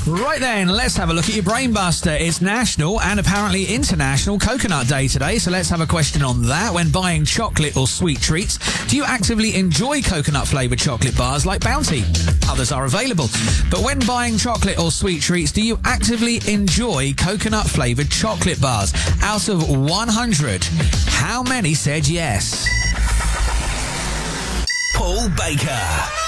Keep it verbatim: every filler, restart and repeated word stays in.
Right then, let's have a look at your Brainbuster. It's National and apparently International Coconut Day today, so let's have a question on that. When buying chocolate or sweet treats, do you actively enjoy coconut-flavoured chocolate bars like Bounty? Others are available. But when buying chocolate or sweet treats, do you actively enjoy coconut-flavoured chocolate bars? Out of one hundred, how many said yes? Paul Baker.